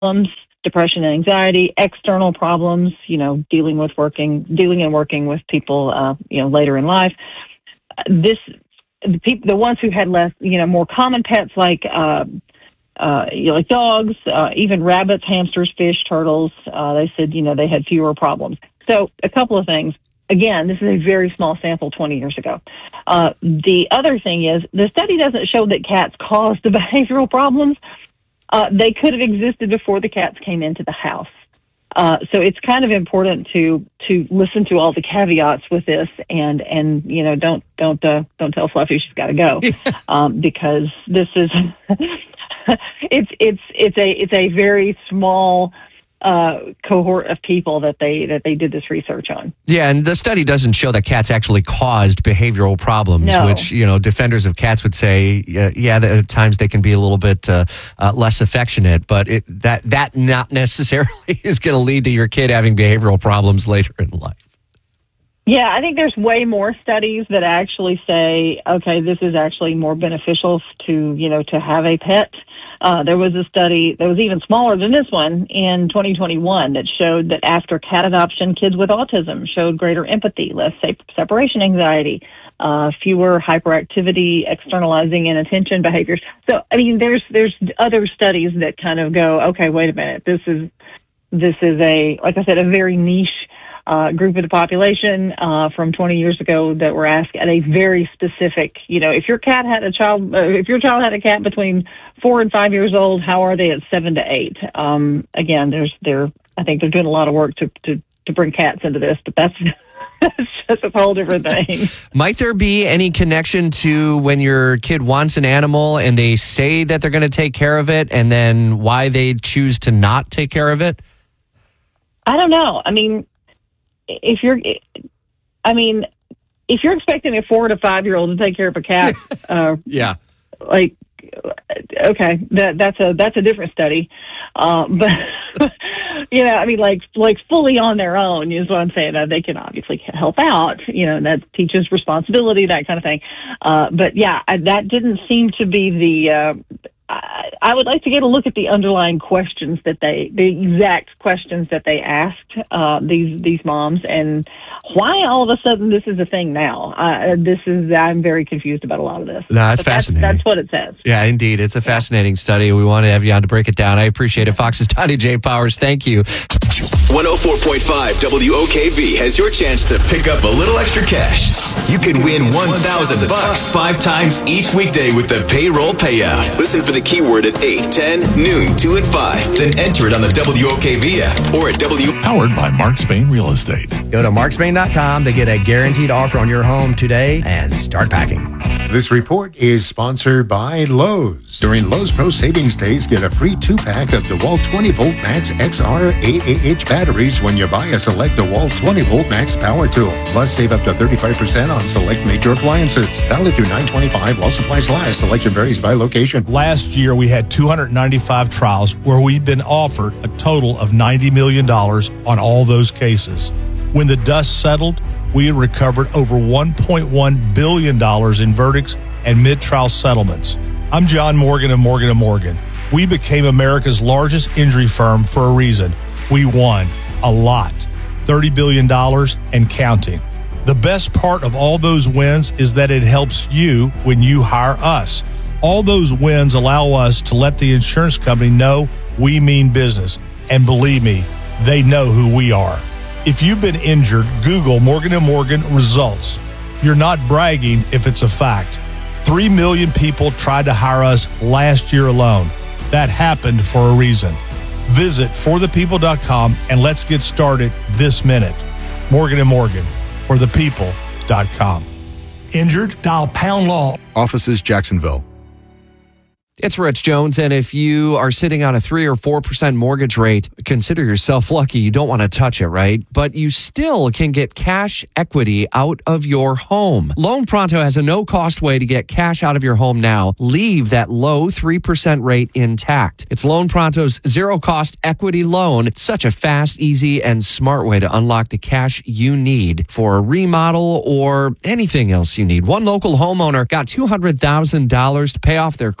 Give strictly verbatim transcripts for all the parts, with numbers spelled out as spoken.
problems, depression and anxiety, external problems, you know, dealing with working, dealing and working with people, uh, you know, later in life. This, the people, the ones who had less, you know, more common pets like, uh, uh, you know, like dogs, uh, even rabbits, hamsters, fish, turtles, uh, they said, you know, they had fewer problems. So a couple of things. Again, this is a very small sample twenty years ago. Uh, the other thing is the study doesn't show that cats caused the behavioral problems. Uh, they could have existed before the cats came into the house. Uh, so it's kind of important to to listen to all the caveats with this, and and you know don't don't uh, don't tell Fluffy she's got to go, um, because this is it's it's it's a it's a very small uh, cohort of people that they that they did this research on. Yeah, and the study doesn't show that cats actually caused behavioral problems, no. which, you know, defenders of cats would say, uh, yeah, at times they can be a little bit uh, uh, less affectionate, but it, that that not necessarily is going to lead to your kid having behavioral problems later in life. Yeah, I think there's way more studies that actually say, okay, this is actually more beneficial to, you know, to have a pet. Uh, there was a study that was even smaller than this one in twenty twenty-one that showed that after cat adoption, kids with autism showed greater empathy, less separation anxiety, uh, fewer hyperactivity, externalizing inattention behaviors. So, I mean, there's there's other studies that kind of go, okay, wait a minute, this is this is a, like I said, a very niche Uh, group of the population uh, from twenty years ago that were asked at a very specific, you know, if your cat had a child, uh, if your child had a cat between four and five years old, how are they at seven to eight? Um, again, there's, they're, I think they're doing a lot of work to, to, to bring cats into this, but that's, that's just a whole different thing. Might there be any connection to when your kid wants an animal and they say that they're going to take care of it, and then why they choose to not take care of it? I don't know. I mean, If you're, I mean, if you're expecting a four to five year old to take care of a cat, uh, yeah, like, okay, that that's a that's a different study, uh, but you know, I mean, like like fully on their own is what I'm saying. Uh, they can obviously help out, you know, and that teaches responsibility, that kind of thing. Uh, but yeah, I, that didn't seem to be the. Uh, I, I would like to get a look at the underlying questions that they, the exact questions that they asked uh, these these moms, and why all of a sudden this is a thing now. Uh, this is I'm very confused about a lot of this. No, that's but fascinating. That's, that's what it says. Yeah, indeed, it's a fascinating yeah. study. We want to have you on to break it down. I appreciate it. Fox's Donnie J. Powers, thank you. one oh four point five W O K V has your chance to pick up a little extra cash. You could win one thousand bucks five times each weekday with the payroll payout. Listen for the keyword at eight, ten, noon, two, and five. Then enter it on the W O K V app or at W. Powered by Mark Spain Real Estate. Go to mark spain dot com to get a guaranteed offer on your home today and start packing. This report is sponsored by Lowe's. During Lowe's Pro Savings Days, get a free two-pack of DeWalt twenty volt Max X R A A H batteries when you buy a select DeWalt twenty volt Max power tool. Plus, save up to thirty-five percent on select major appliances. Valid through nine twenty-five while supplies last. Selection varies by location. Last year, we had two hundred ninety-five trials where we've been offered a total of ninety million dollars on all those cases. When the dust settled, we had recovered over one point one billion dollars in verdicts and mid-trial settlements. I'm John Morgan of Morgan and Morgan. We became America's largest injury firm for a reason. We won a lot, thirty billion dollars and counting. The best part of all those wins is that it helps you when you hire us. All those wins allow us to let the insurance company know we mean business. And believe me, they know who we are. If you've been injured, Google Morgan and Morgan results. You're not bragging if it's a fact. Three million people tried to hire us last year alone. That happened for a reason. Visit for the people dot com and let's get started this minute. Morgan and Morgan, for the people dot com. Injured? Dial pound law. Offices, Jacksonville. It's Rich Jones, and if you are sitting on a three or four percent mortgage rate, consider yourself lucky. You don't want to touch it, right? But you still can get cash equity out of your home. Loan Pronto has a no-cost way to get cash out of your home now. Leave that low three percent rate intact. It's Loan Pronto's zero-cost equity loan. It's such a fast, easy, and smart way to unlock the cash you need for a remodel or anything else you need. One local homeowner got two hundred thousand dollars to pay off their credit card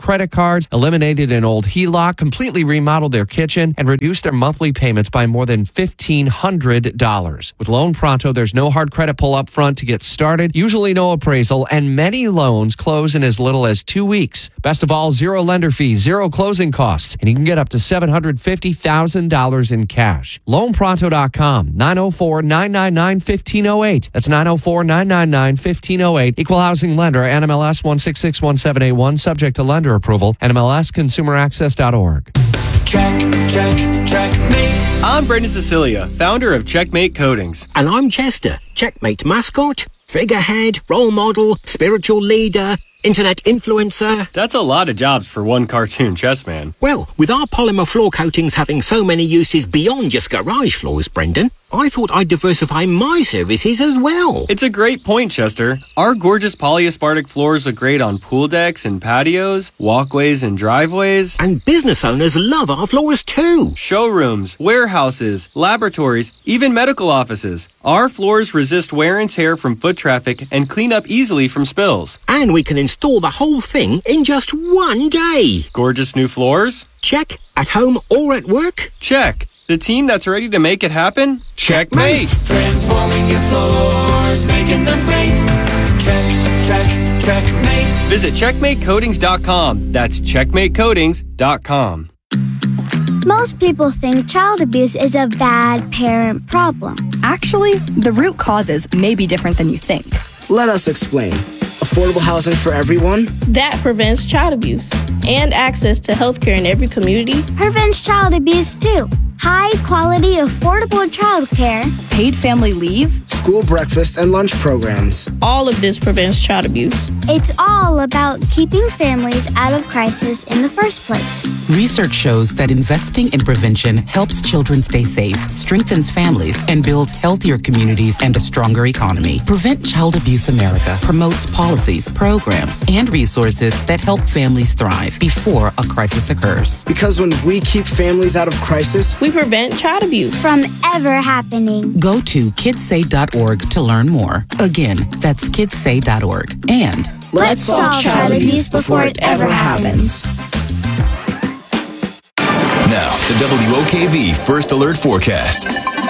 cards, eliminated an old H E L O C, completely remodeled their kitchen, and reduced their monthly payments by more than fifteen hundred dollars. With Loan Pronto, there's no hard credit pull up front to get started, usually no appraisal, and many loans close in as little as two weeks. Best of all, zero lender fees, zero closing costs, and you can get up to seven hundred fifty thousand dollars in cash. loan pronto dot com, nine oh four, nine nine nine, one five oh eight. That's nine oh four, nine nine nine, one five oh eight. Equal housing lender, N M L S one six six one seven eight one, subject to lender approval, N M L S consumer access dot org. Check, check, checkmate. I'm Brendan Cecilia, founder of Checkmate Coatings. And I'm Chester, Checkmate mascot, figurehead, role model, spiritual leader, internet influencer. That's a lot of jobs for one cartoon chess man. Well, with our polymer floor coatings having so many uses beyond just garage floors, Brendan, I thought I'd diversify my services as well. It's a great point, Chester. Our gorgeous polyaspartic floors look great on pool decks and patios, walkways and driveways. And business owners love our floors too. Showrooms, warehouses, laboratories, even medical offices. Our floors resist wear and tear from foot traffic and clean up easily from spills. And we can install the whole thing in just one day. Gorgeous new floors? Check. At home or at work? Check. The team that's ready to make it happen? Checkmate! Transforming your floors, making them great. Check, check, checkmate. Visit checkmate coatings dot com. That's checkmate coatings dot com. Most people think child abuse is a bad parent problem. Actually, the root causes may be different than you think. Let us explain. Affordable housing for everyone? That prevents child abuse. And access to health care in every community. Prevents child abuse too. High quality, affordable child care. Paid family leave. School breakfast and lunch programs. All of this prevents child abuse. It's all about keeping families out of crisis in the first place. Research shows that investing in prevention helps children stay safe, strengthens families, and builds healthier communities and a stronger economy. Prevent Child Abuse America promotes policies, programs, and resources that help families thrive before a crisis occurs. Because when we keep families out of crisis, we prevent child abuse from ever happening. Go to kids say dot org to learn more. Again, that's kids say dot org. And let's solve child abuse before it ever happens. Now, the W O K V First Alert Forecast.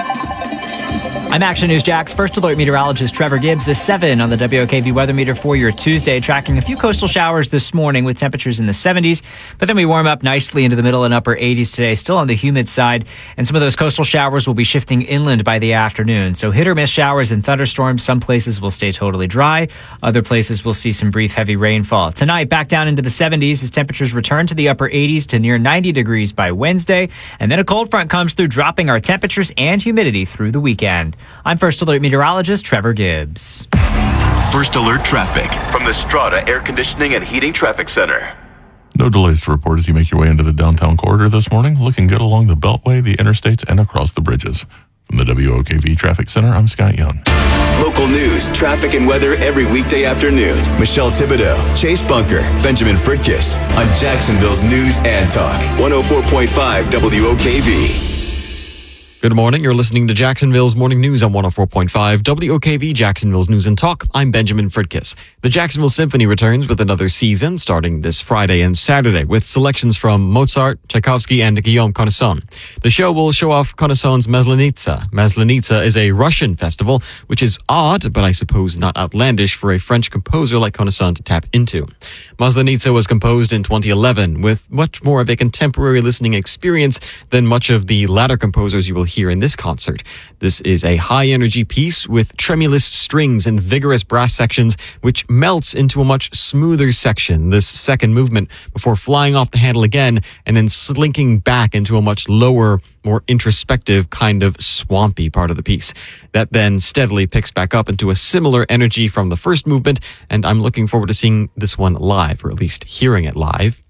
I'm Action News Jack's First Alert meteorologist Trevor Gibbs. The seven on the W O K V weather meter for your Tuesday, tracking a few coastal showers this morning with temperatures in the seventies. But then we warm up nicely into the middle and upper eighties today, still on the humid side. And some of those coastal showers will be shifting inland by the afternoon. So hit or miss showers and thunderstorms. Some places will stay totally dry. Other places will see some brief heavy rainfall. Tonight, back down into the seventies as temperatures return to the upper eighties to near ninety degrees by Wednesday. And then a cold front comes through, dropping our temperatures and humidity through the weekend. I'm First Alert meteorologist Trevor Gibbs. First Alert traffic from the Strata Air Conditioning and Heating Traffic Center. No delays to report as you make your way into the downtown corridor this morning. Looking good along the Beltway, the interstates, and across the bridges. From the W O K V Traffic Center, I'm Scott Young. Local news, traffic, and weather every weekday afternoon. Michelle Thibodeau, Chase Bunker, Benjamin Fritkiss on Jacksonville's News and Talk. one oh four point five W O K V. Good morning. You're listening to Jacksonville's Morning News on one oh four point five W O K V, Jacksonville's News and Talk. I'm Benjamin Fritkiss. The Jacksonville Symphony returns with another season starting this Friday and Saturday with selections from Mozart, Tchaikovsky, and Guillaume Connaisson. The show will show off Connaisson's Maslenitsa. Maslenitsa is a Russian festival, which is odd, but I suppose not outlandish for a French composer like Connaisson to tap into. Maslenitsa was composed in twenty eleven with much more of a contemporary listening experience than much of the latter composers you will here in this concert. This is a high-energy piece with tremulous strings and vigorous brass sections, which melts into a much smoother section, this second movement, before flying off the handle again and then slinking back into a much lower, more introspective, kind of swampy part of the piece. That then steadily picks back up into a similar energy from the first movement, and I'm looking forward to seeing this one live, or at least hearing it live.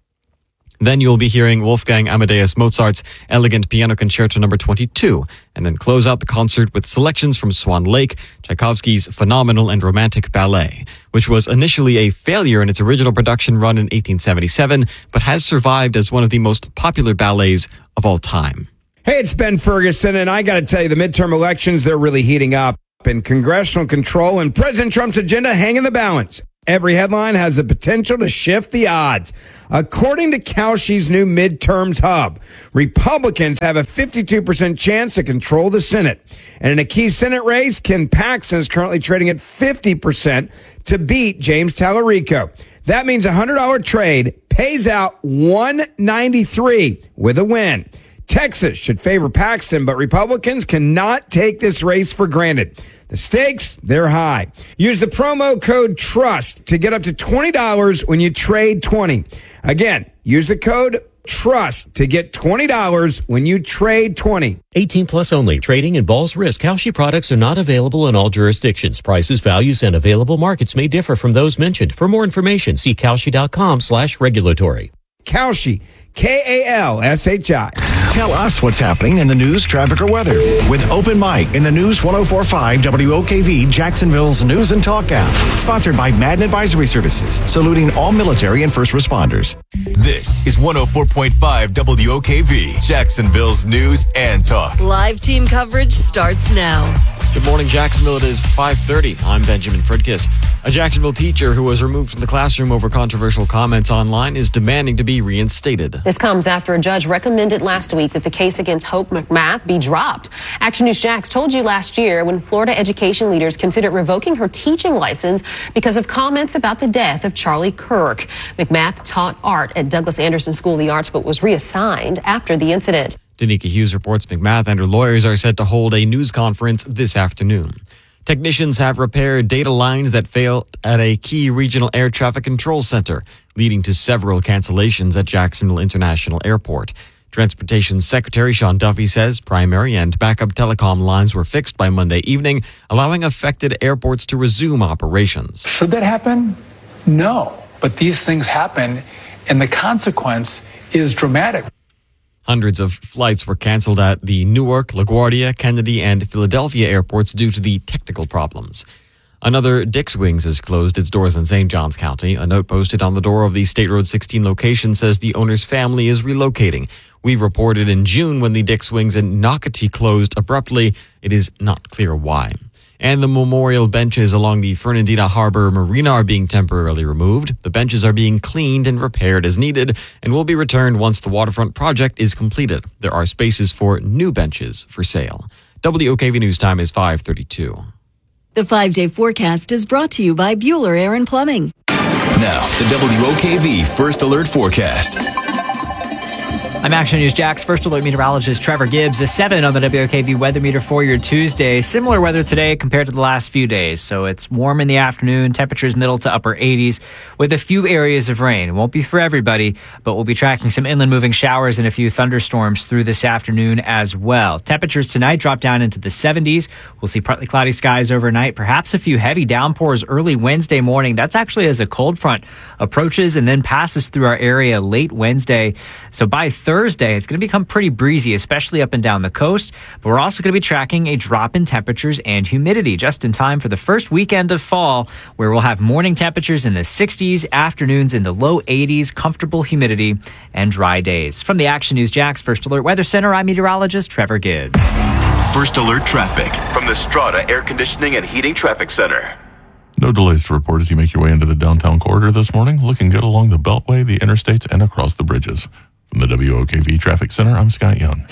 Then you'll be hearing Wolfgang Amadeus Mozart's Elegant Piano Concerto number twenty-two, and then close out the concert with selections from Swan Lake, Tchaikovsky's phenomenal and romantic ballet, which was initially a failure in its original production run in eighteen seventy-seven, but has survived as one of the most popular ballets of all time. Hey, it's Ben Ferguson, and I got to tell you, the midterm elections, they're really heating up, and congressional control and President Trump's agenda hang in the balance. Every headline has the potential to shift the odds. According to Kalshi's new midterms hub, Republicans have a fifty-two percent chance to control the Senate. And in a key Senate race, Ken Paxton is currently trading at fifty percent to beat James Tallarico. That means a one hundred dollars trade pays out one ninety-three with a win. Texas should favor Paxton, but Republicans cannot take this race for granted. The stakes, they're high. Use the promo code TRUST to get up to twenty dollars when you trade twenty. Again, use the code TRUST to get twenty dollars when you trade twenty. eighteen plus only. Trading involves risk. Kalshi products are not available in all jurisdictions. Prices, values, and available markets may differ from those mentioned. For more information, see Kalshi.com slash regulatory. Kalshi, K A L S H I. Tell us what's happening in the news, traffic, or weather with Open Mic in the News one oh four point five W O K V Jacksonville's News and Talk app. Sponsored by Madden Advisory Services, saluting all military and first responders. This is one oh four point five W O K V Jacksonville's News and Talk. Live team coverage starts now. Good morning, Jacksonville. It is five thirty. I'm Benjamin Fridkiss. A Jacksonville teacher who was removed from the classroom over controversial comments online is demanding to be reinstated. This comes after a judge recommended last week that the case against Hope McMath be dropped. Action News Jax told you last year when Florida education leaders considered revoking her teaching license because of comments about the death of Charlie Kirk. McMath taught art at Douglas Anderson School of the Arts but was reassigned after the incident. Danica Hughes reports McMath and her lawyers are set to hold a news conference this afternoon. Technicians have repaired data lines that failed at a key regional air traffic control center, leading to several cancellations at Jacksonville International Airport. Transportation Secretary Sean Duffy says primary and backup telecom lines were fixed by Monday evening, allowing affected airports to resume operations. Should that happen? No. But these things happen, and the consequence is dramatic. Hundreds of flights were canceled at the Newark, LaGuardia, Kennedy, and Philadelphia airports due to the technical problems. Another Dick's Wings has closed its doors in Saint Johns County. A note posted on the door of the State Road sixteen location says the owner's family is relocating. We reported in June when the Dick's Wings in Nocatee closed abruptly. It is not clear why. And the memorial benches along the Fernandina Harbor Marina are being temporarily removed. The benches are being cleaned and repaired as needed and will be returned once the waterfront project is completed. There are spaces for new benches for sale. W O K V News Time is five thirty-two. The five-day forecast is brought to you by Bueller Air and Plumbing. Now, the W O K V First Alert Forecast. I'm Action News Jax First Alert meteorologist Trevor Gibbs. A seven on the W O K V weather meter for your Tuesday. Similar weather today compared to the last few days. So it's warm in the afternoon, temperatures middle to upper eighties with a few areas of rain. It won't be for everybody, but we'll be tracking some inland moving showers and a few thunderstorms through this afternoon as well. Temperatures tonight drop down into the seventies. We'll see partly cloudy skies overnight, perhaps a few heavy downpours early Wednesday morning. That's actually as a cold front approaches and then passes through our area late Wednesday. So by Thursday, Thursday, it's going to become pretty breezy, especially up and down the coast. But we're also going to be tracking a drop in temperatures and humidity just in time for the first weekend of fall, where we'll have morning temperatures in the sixties, afternoons in the low eighties, comfortable humidity, and dry days. From the Action News Jax First Alert Weather Center, I'm meteorologist Trevor Gibbs. First Alert Traffic from the Strata Air Conditioning and Heating Traffic Center. No delays to report as you make your way into the downtown corridor this morning. Looking good along the Beltway, the interstates, and across the bridges. From the W O K V Traffic Center, I'm Scott Young.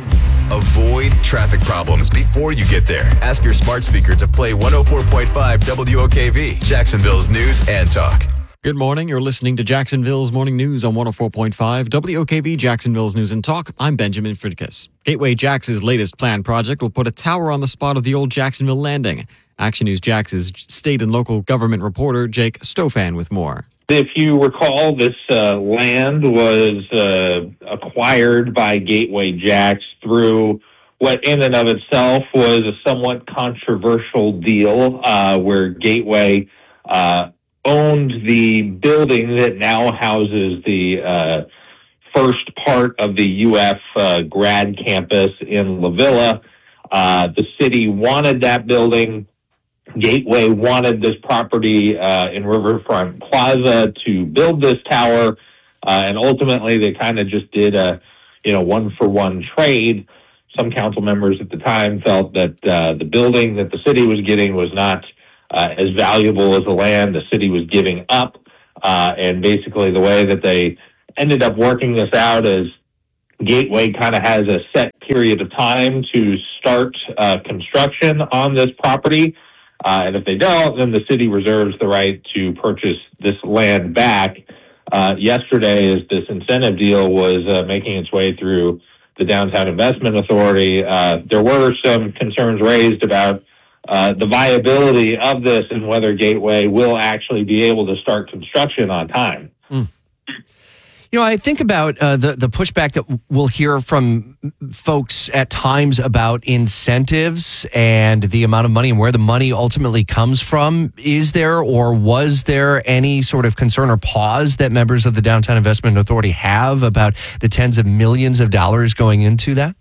Avoid traffic problems before you get there. Ask your smart speaker to play one oh four point five W O K V, Jacksonville's News and Talk. Good morning. You're listening to Jacksonville's Morning News on one oh four point five W O K V, Jacksonville's News and Talk. I'm Benjamin Fridkiss. Gateway Jax's latest planned project will put a tower on the spot of the old Jacksonville Landing. Action News Jax's state and local government reporter, Jake Stofan, with more. If you recall, this uh, land was uh, acquired by Gateway Jax through what in and of itself was a somewhat controversial deal uh, where Gateway uh, owned the building that now houses the uh, first part of the U F uh, grad campus in La Villa. Uh, the city wanted that building. Gateway wanted this property uh, in Riverfront Plaza to build this tower, uh, and ultimately they kind of just did a, you know, one-for-one trade. Some council members at the time felt that uh, the building that the city was getting was not uh, as valuable as the land the city was giving up. Uh, and basically the way that they ended up working this out is Gateway kind of has a set period of time to start uh, construction on this property. Uh, and if they don't, then the city reserves the right to purchase this land back. Uh, yesterday, as this incentive deal was uh, making its way through the Downtown Investment Authority, uh, there were some concerns raised about uh, the viability of this and whether Gateway will actually be able to start construction on time. Mm. You know, I think about uh, the, the pushback that we'll hear from folks at times about incentives and the amount of money and where the money ultimately comes from. Is there or was there any sort of concern or pause that members of the Downtown Investment Authority have about the tens of millions of dollars going into that?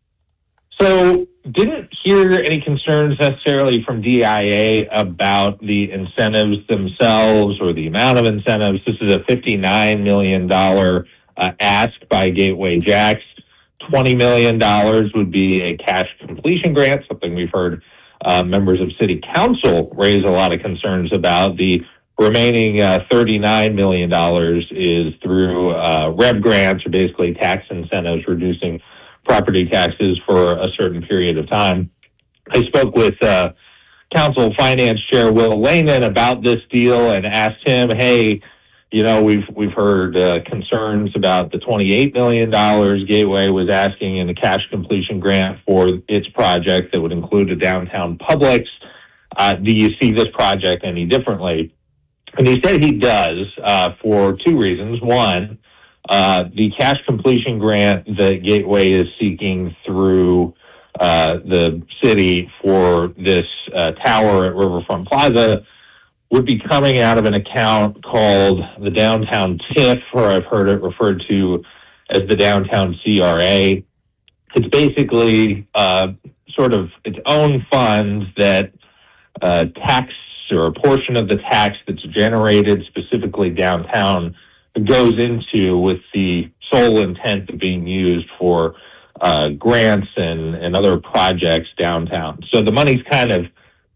So, didn't hear any concerns necessarily from D I A about the incentives themselves or the amount of incentives. This is a fifty-nine million dollars uh, ask by Gateway Jacks. twenty million dollars would be a cash completion grant, something we've heard uh, members of City Council raise a lot of concerns about. The remaining uh, thirty-nine million dollars is through uh, R E B grants, or basically tax incentives, reducing property taxes for a certain period of time. I spoke with uh, Council Finance Chair Will Lehman about this deal and asked him, hey, you know, we've we've heard uh, concerns about the twenty-eight million dollars Gateway was asking in a cash completion grant for its project that would include a downtown Publix. Uh, do you see this project any differently? And he said he does uh, for two reasons. One, Uh, the cash completion grant that Gateway is seeking through uh, the city for this uh, tower at Riverfront Plaza would be coming out of an account called the Downtown T I F, or I've heard it referred to as the Downtown C R A. It's basically uh, sort of its own fund that uh, tax or a portion of the tax that's generated specifically downtown goes into, with the sole intent of being used for uh, grants and, and other projects downtown. So the money's kind of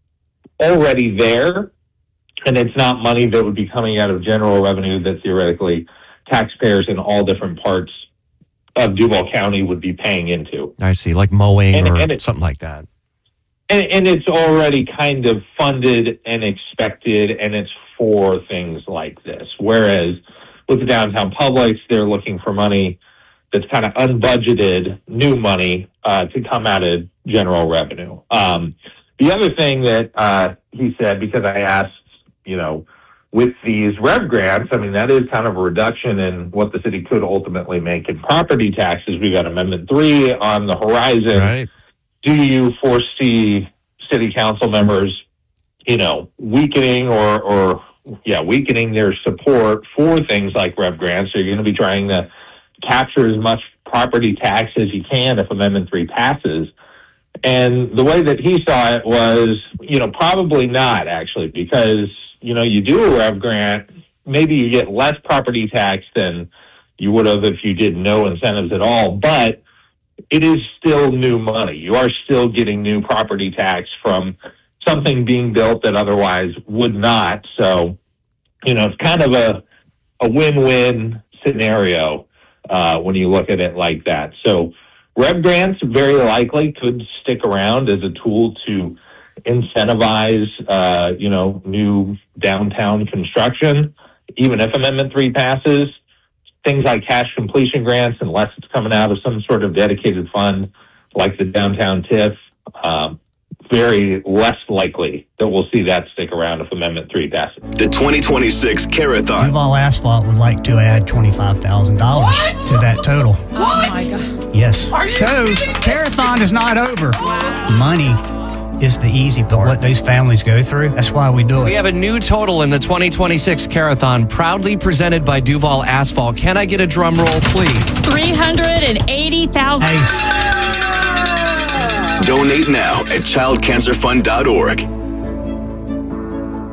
already there, and it's not money that would be coming out of general revenue that theoretically taxpayers in all different parts of Duval County would be paying into. I see, like mowing and, or and it, something like that. And, and it's already kind of funded and expected, and it's for things like this. Whereas with the downtown Publix, they're looking for money that's kind of unbudgeted, new money uh, to come out of general revenue. Um, the other thing that uh, he said, because I asked, you know, with these R E B grants, I mean, that is kind of a reduction in what the city could ultimately make in property taxes. We've got Amendment three on the horizon. Right. Do you foresee city council members, you know, weakening or, or yeah, weakening their support for things like R E B grants? So you're going to be trying to capture as much property tax as you can if Amendment three passes. And the way that he saw it was, you know, probably not, actually, because, you know, you do a R E B grant, maybe you get less property tax than you would have if you did no incentives at all, but it is still new money. You are still getting new property tax from something being built that otherwise would not. So, you know, it's kind of a, a win-win scenario uh, when you look at it like that. So R E B grants very likely could stick around as a tool to incentivize, uh, you know, new downtown construction, even if Amendment three passes. Things like cash completion grants, unless it's coming out of some sort of dedicated fund like the downtown T I F, um, very less likely that we'll see that stick around if Amendment three passes. The twenty twenty-six Carathon. Duval Asphalt would like to add twenty-five thousand dollars to that total. What? Oh my God. Yes. Are you so, Carathon is not over. Wow. Money is the easy part. What those families go through, that's why we do it. We have a new total in the twenty twenty-six Carathon, proudly presented by Duval Asphalt. Can I get a drum roll, please? three hundred eighty thousand dollars. Hey. Donate now at child cancer fund dot org.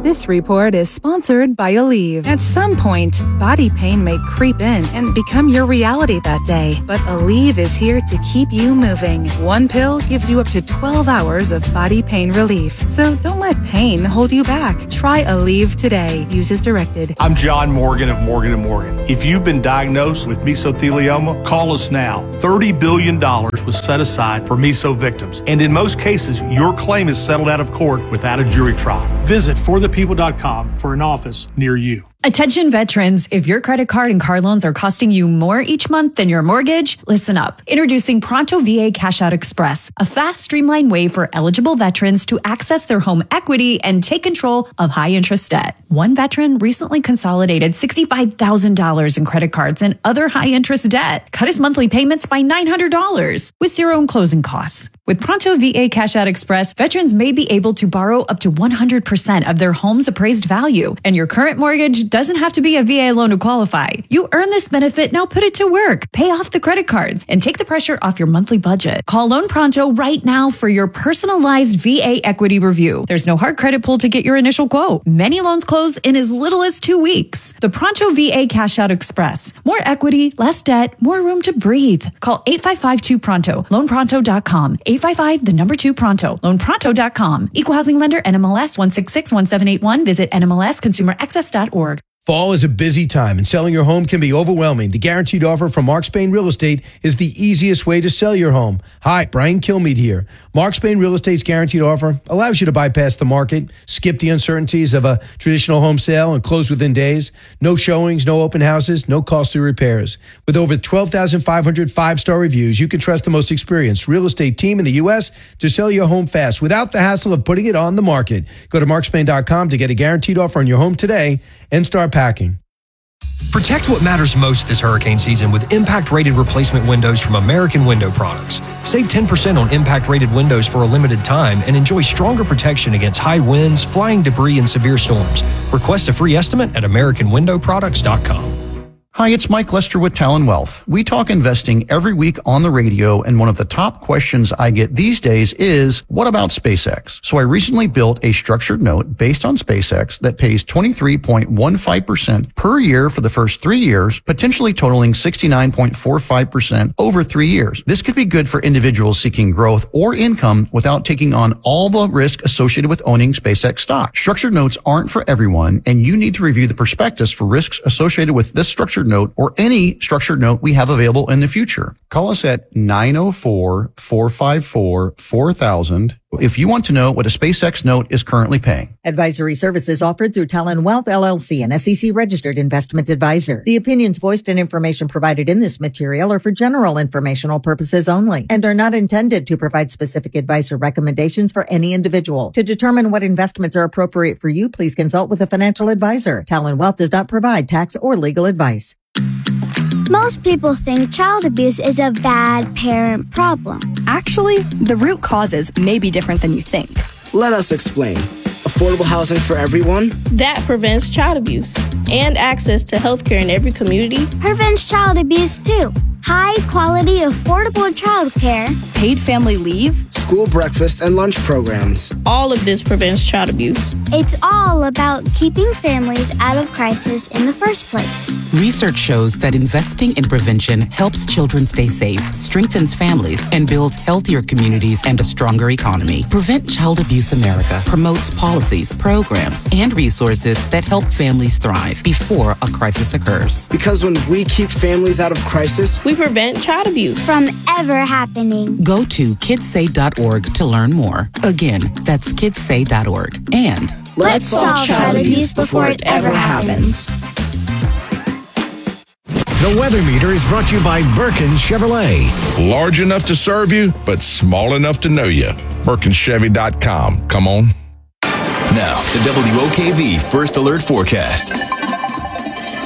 This report is sponsored by Aleve. At some point, body pain may creep in and become your reality that day. But Aleve is here to keep you moving. One pill gives you up to twelve hours of body pain relief. So don't let pain hold you back. Try Aleve today. Use as directed. I'm John Morgan of Morgan and Morgan. If you've been diagnosed with mesothelioma, call us now. thirty billion dollars was set aside for meso victims. And in most cases, your claim is settled out of court without a jury trial. Visit for the people dot com for an office near you. Attention veterans, if your credit card and car loans are costing you more each month than your mortgage, listen up. Introducing Pronto V A Cash Out Express, a fast, streamlined way for eligible veterans to access their home equity and take control of high-interest debt. One veteran recently consolidated sixty-five thousand dollars in credit cards and other high-interest debt, cut his monthly payments by nine hundred dollars with zero in closing costs. With Pronto V A Cash Out Express, veterans may be able to borrow up to one hundred percent of their home's appraised value, and your current mortgage doesn't have to be a V A loan to qualify. You earn this benefit, now put it to work. Pay off the credit cards and take the pressure off your monthly budget. Call Loan Pronto right now for your personalized V A equity review. There's no hard credit pull to get your initial quote. Many loans close in as little as two weeks. The Pronto V A Cash Out Express. More equity, less debt, more room to breathe. Call eight five five two Pronto, loan pronto dot com. eight five five, the number two Pronto, loan pronto dot com. Equal housing lender, N M L S one six six one seven eight one. Visit N M L S consumer access dot org. Fall is a busy time and selling your home can be overwhelming. The guaranteed offer from Mark Spain Real Estate is the easiest way to sell your home. Hi, Brian Kilmeade here. Mark Spain Real Estate's guaranteed offer allows you to bypass the market, skip the uncertainties of a traditional home sale and close within days. No showings, no open houses, no costly repairs. With over twelve thousand five hundred five-star reviews, you can trust the most experienced real estate team in the U S to sell your home fast without the hassle of putting it on the market. Go to mark spain dot com to get a guaranteed offer on your home today and start packing. Protect what matters most this hurricane season with impact-rated replacement windows from American Window Products. Save ten percent on impact-rated windows for a limited time and enjoy stronger protection against high winds, flying debris, and severe storms. Request a free estimate at american window products dot com. Hi, it's Mike Lester with Talon Wealth. We talk investing every week on the radio, and one of the top questions I get these days is, what about SpaceX? So I recently built a structured note based on SpaceX that pays twenty-three point one five percent per year for the first three years, potentially totaling sixty-nine point four five percent over three years. This could be good for individuals seeking growth or income without taking on all the risk associated with owning SpaceX stock. Structured notes aren't for everyone, and you need to review the prospectus for risks associated with this structured note or any structured note we have available in the future. Call us at nine oh four, four five four, four thousand if you want to know what a SpaceX note is currently paying. Advisory services offered through Talon Wealth, L L C, an S E C-registered investment advisor. The opinions voiced and information provided in this material are for general informational purposes only and are not intended to provide specific advice or recommendations for any individual. To determine what investments are appropriate for you, please consult with a financial advisor. Talon Wealth does not provide tax or legal advice. Most people think child abuse is a bad parent problem. Actually, the root causes may be different than you think. Let us explain. Affordable housing for everyone? That prevents child abuse. And access to health care in every community prevents child abuse too. High quality, affordable child care. Paid family leave. School breakfast and lunch programs. All of this prevents child abuse. It's all about keeping families out of crisis in the first place. Research shows that investing in prevention helps children stay safe, strengthens families, and builds healthier communities and a stronger economy. Prevent Child Abuse America promotes policies, programs, and resources that help families thrive before a crisis occurs. Because when we keep families out of crisis, we prevent child abuse from ever happening. Go to kids say dot org to learn more. Again, that's kids say dot org. And let's solve child abuse before it ever happens. The Weather Meter is brought to you by Birkin Chevrolet. Large enough to serve you, but small enough to know you. Birkin Chevy dot com. Come on. Now, the W O K V First Alert Forecast.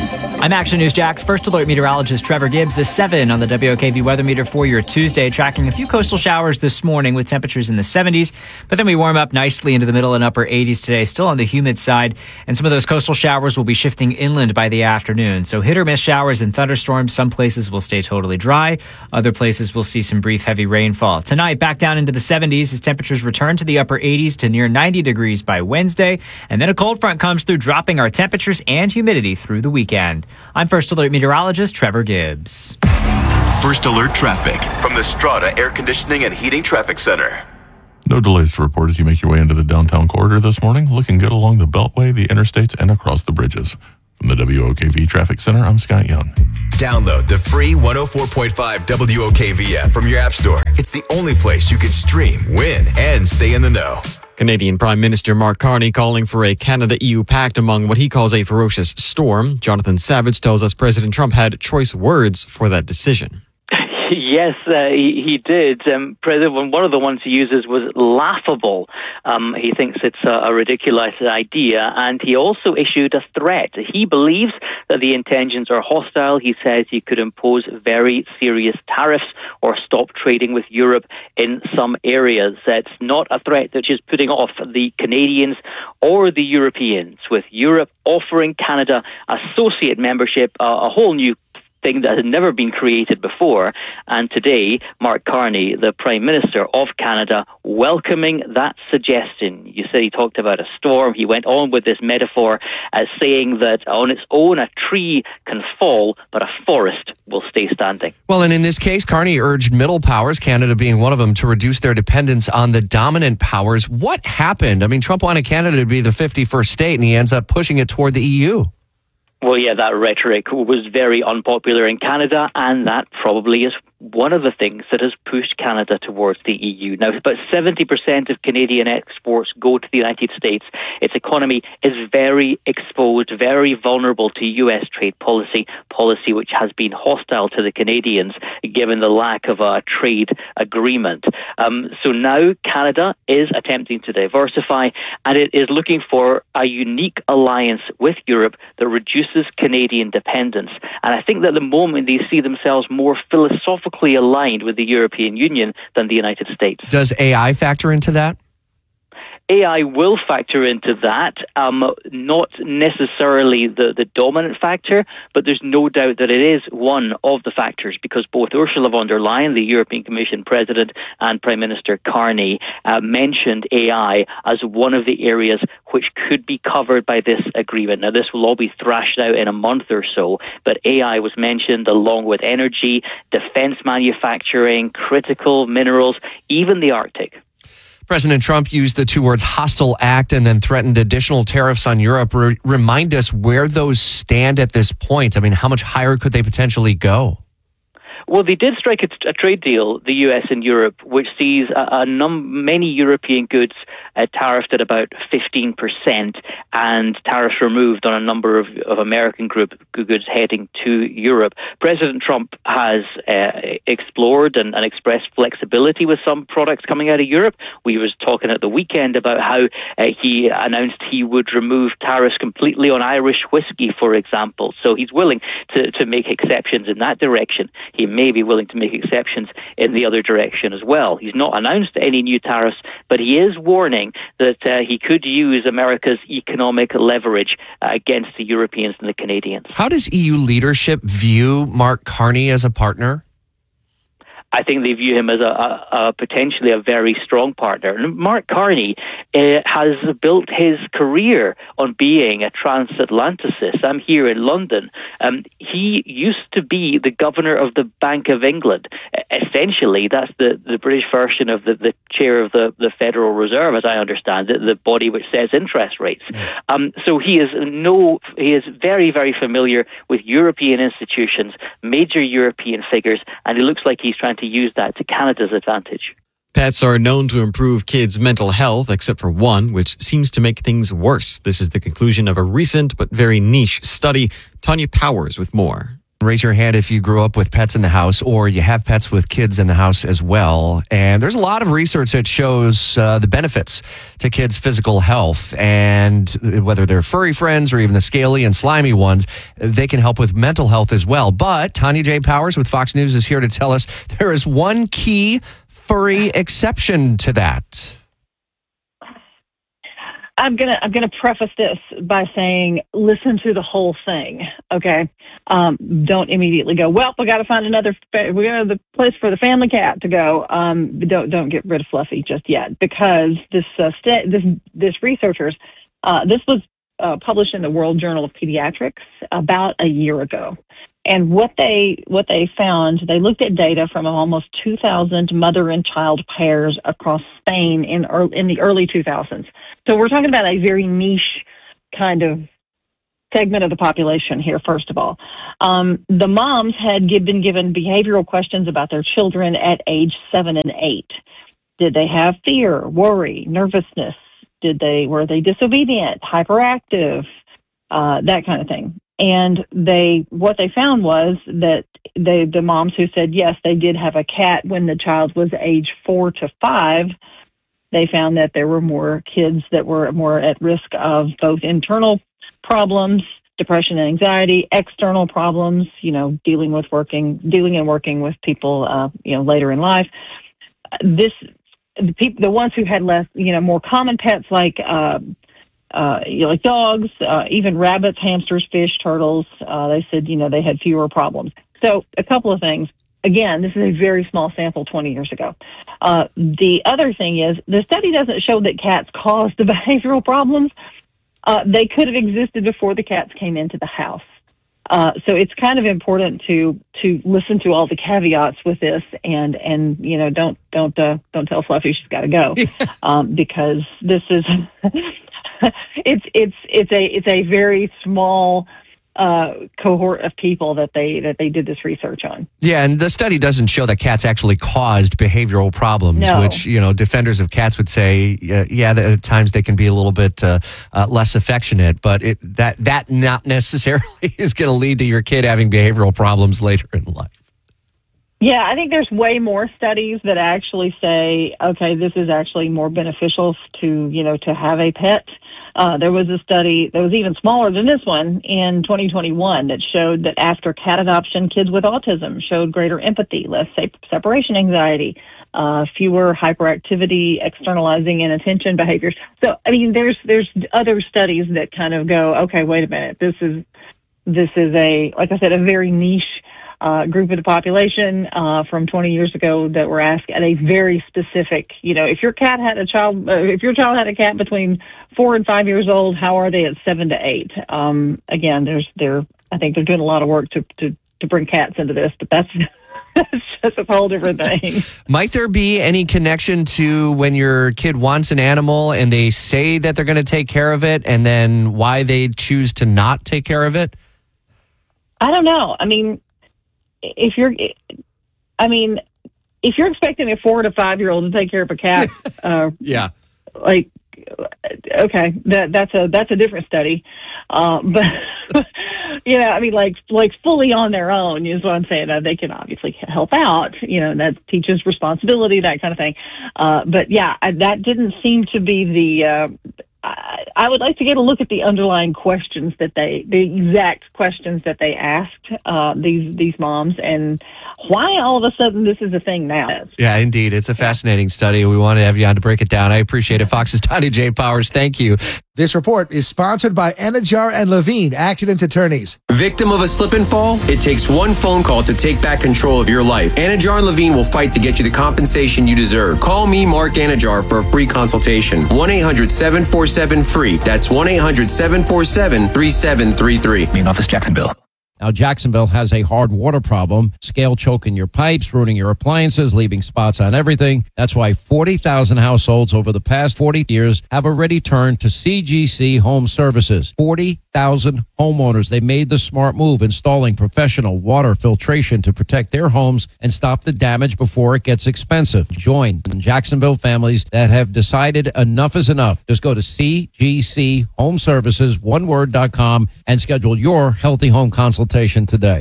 I'm Action News Jax First Alert meteorologist Trevor Gibbs. The seven on the W O K V weather meter for your Tuesday, tracking a few coastal showers this morning with temperatures in the seventies. But then we warm up nicely into the middle and upper eighties today, still on the humid side. And some of those coastal showers will be shifting inland by the afternoon. So hit or miss showers and thunderstorms. Some places will stay totally dry. Other places will see some brief heavy rainfall. Tonight, back down into the seventies as temperatures return to the upper eighties to near ninety degrees by Wednesday. And then a cold front comes through, dropping our temperatures and humidity through the weekend. I'm First Alert meteorologist Trevor Gibbs. First Alert traffic from the Strata Air Conditioning and Heating Traffic Center. No delays to report as you make your way into the downtown corridor this morning. Looking good along the Beltway, the interstates, and across the bridges. From the W O K V Traffic Center, I'm Scott Young. Download the free one oh four point five W O K V app from your app store. It's the only place you can stream, win, and stay in the know. Canadian Prime Minister Mark Carney calling for a Canada-E U pact among what he calls a ferocious storm. Jonathan Savage tells us President Trump had choice words for that decision. Yes, uh, he, he did. Um, President, one of the ones he uses was laughable. Um, he thinks it's a, a ridiculous idea, and he also issued a threat. He believes that the intentions are hostile. He says he could impose very serious tariffs or stop trading with Europe in some areas. It's not a threat that is putting off the Canadians or the Europeans, with Europe offering Canada associate membership, uh, a whole new thing that had never been created before. And today, Mark Carney, the Prime Minister of Canada, welcoming that suggestion. You said he talked about a storm. He went on with this metaphor as saying that on its own, a tree can fall, but a forest will stay standing. Well, and in this case, Carney urged middle powers, Canada being one of them, to reduce their dependence on the dominant powers. What happened? I mean, Trump wanted Canada to be the fifty-first state, and he ends up pushing it toward the E U. Well, yeah, that rhetoric was very unpopular in Canada, and that probably is one of the things that has pushed Canada towards the E U. Now, about seventy percent of Canadian exports go to the United States. Its economy is very exposed, very vulnerable to U S trade policy, policy which has been hostile to the Canadians, given the lack of a trade agreement. Um, so now Canada is attempting to diversify, and it is looking for a unique alliance with Europe that reduces Canadian dependence. And I think that at the moment they see themselves more philosophically aligned with the European Union than the United States. Does A I factor into that? A I will factor into that, um, not necessarily the, the dominant factor, but there's no doubt that it is one of the factors, because both Ursula von der Leyen, the European Commission President, and Prime Minister Carney uh, mentioned A I as one of the areas which could be covered by this agreement. Now, this will all be thrashed out in a month or so, but A I was mentioned along with energy, defense manufacturing, critical minerals, even the Arctic. President Trump used the two words hostile act and then threatened additional tariffs on Europe. Re- remind us where those stand at this point. I mean, how much higher could they potentially go? Well, they did strike a, a trade deal, the U S and Europe, which sees a, a num- many European goods uh, tariffed at about fifteen percent and tariffs removed on a number of, of American group goods heading to Europe. President Trump has uh, explored and, and expressed flexibility with some products coming out of Europe. We was talking at the weekend about how uh, he announced he would remove tariffs completely on Irish whiskey, for example. So he's willing to, to make exceptions in that direction. He may be willing to make exceptions in the other direction as well. He's not announced any new tariffs, but he is warning that uh, he could use America's economic leverage uh, against the Europeans and the Canadians. How does E U leadership view Mark Carney as a partner? I think they view him as a, a, a potentially a very strong partner. And Mark Carney uh, has built his career on being a transatlanticist. I'm here in London. Um, he used to be the governor of the Bank of England. Essentially, that's the, the British version of the, the chair of the, the Federal Reserve, as I understand it, the body which sets interest rates. Um, so he is no, he is very, very familiar with European institutions, major European figures, and it looks like he's trying to use that to Canada's advantage. Pets are known to improve kids' mental health, except for one, which seems to make things worse. This is the conclusion of a recent but very niche study. Tanya Powers with more. Raise your hand if you grew up with pets in the house or you have pets with kids in the house as well. And there's a lot of research that shows uh, the benefits to kids' physical health. And whether they're furry friends or even the scaly and slimy ones, they can help with mental health as well. But Tanya J. Powers with Fox News is here to tell us there is one key furry exception to that. I'm gonna I'm gonna preface this by saying, listen to the whole thing, okay? Um, don't immediately go, well, we got to find another fa- we got the place for the family cat to go. Um, don't don't get rid of Fluffy just yet, because this uh, st- this this researchers uh, this was uh, published in the World Journal of Pediatrics about a year ago. And what they what they found, they looked at data from almost two thousand mother and child pairs across Spain in early, in the early two thousands. So we're talking about a very niche kind of segment of the population here, first of all. Um, the moms had give, been given behavioral questions about their children at age seven and eight. Did they have fear, worry, nervousness? Did they were they disobedient, hyperactive, uh, that kind of thing? And they, what they found was that they, the moms who said yes, they did have a cat when the child was age four to five, they found that there were more kids that were more at risk of both internal problems, depression and anxiety, external problems, you know, dealing with working, dealing and working with people, uh, you know, later in life. This, the people, the ones who had less, you know, more common pets like, uh, Uh, you know, like dogs, uh, even rabbits, hamsters, fish, turtles. Uh, they said, you know, they had fewer problems. So a couple of things. Again, this is a very small sample twenty years ago. Uh, the other thing is the study doesn't show that cats caused the behavioral problems. Uh, they could have existed before the cats came into the house. Uh, so it's kind of important to to listen to all the caveats with this, and and you know, don't don't uh, don't tell Fluffy she's got to go, um, because this is. It's it's it's a it's a very small uh, cohort of people that they that they did this research on. Yeah, and the study doesn't show that cats actually caused behavioral problems, No. which, you know, defenders of cats would say, uh, yeah, that at times they can be a little bit uh, uh, less affectionate, but it, that that not necessarily is going to lead to your kid having behavioral problems later in life. Yeah, I think there's way more studies that actually say, okay, this is actually more beneficial to, you know, to have a pet. Uh, there was a study that was even smaller than this one in twenty twenty-one that showed that after cat adoption, kids with autism showed greater empathy, less separation anxiety, uh, fewer hyperactivity, externalizing and attention behaviors. So, I mean, there's there's other studies that kind of go, okay, wait a minute, this is this is a, like I said, a very niche Uh, group of the population uh, from twenty years ago that were asked at a very specific, you know, if your cat had a child, uh, if your child had a cat between four and five years old, how are they at seven to eight? Um, again, there's, they're, I think they're doing a lot of work to, to, to bring cats into this, but that's, that's just a whole different thing. Might there be any connection to when your kid wants an animal and they say that they're going to take care of it, and then why they choose to not take care of it? I don't know. I mean, if you're, I mean, if you're expecting a four to five year old to take care of a cat, uh, yeah, like, okay, that that's a that's a different study, uh, but you know, I mean, like like fully on their own is what I'm saying. Uh, they can obviously help out, you know, that teaches responsibility, that kind of thing. Uh, but yeah, I, that didn't seem to be the. Uh, I, I would like to get a look at the underlying questions that they, the exact questions that they asked uh, these these moms, and why all of a sudden this is a thing now. Yeah, indeed. It's a fascinating study. We want to have you on to break it down. I appreciate it. Fox's Tanya J. Powers, thank you. This report is sponsored by Anajar and Levine Accident Attorneys. Victim of a slip and fall? It takes one phone call to take back control of your life. Anajar and Levine will fight to get you the compensation you deserve. Call me, Mark Anajar, for a free consultation. one eight hundred seven four seven free. That's one eight hundred seven four seven three seven three three. Main office, Jacksonville. Now, Jacksonville has a hard water problem, scale choking your pipes, ruining your appliances, leaving spots on everything. That's why forty thousand households over the past forty years have already turned to C G C Home Services. forty thousand homeowners. They made the smart move, installing professional water filtration to protect their homes and stop the damage before it gets expensive. Join Jacksonville families that have decided enough is enough. Just go to C G C Home Services, one word dot com, and schedule your healthy home consultation today.